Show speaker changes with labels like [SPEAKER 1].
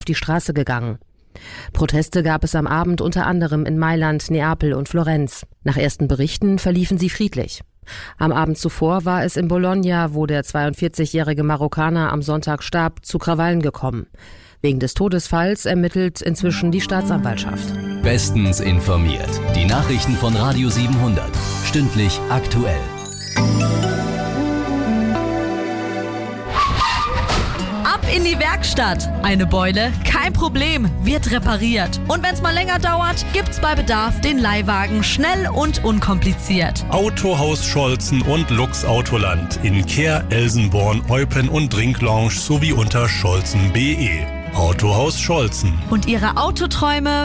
[SPEAKER 1] die Straße gegangen. Proteste gab es am Abend unter anderem in Mailand, Neapel und Florenz. Nach ersten Berichten verliefen sie friedlich. Am Abend zuvor war es in Bologna, wo der 42-jährige Marokkaner am Sonntag starb, zu Krawallen gekommen. Wegen des Todesfalls ermittelt inzwischen die Staatsanwaltschaft.
[SPEAKER 2] Bestens informiert. Die Nachrichten von Radio 700. Stündlich aktuell.
[SPEAKER 3] Ab in die Werkstatt. Eine Beule? Kein Problem, wird repariert. Und wenn es mal länger dauert, gibt's bei Bedarf den Leihwagen schnell und unkompliziert.
[SPEAKER 4] Autohaus Scholzen und Lux Autoland in Kehr, Elsenborn, Eupen und Drinklounge sowie unter scholzen.de. Autohaus Scholzen.
[SPEAKER 3] Und Ihre Autoträume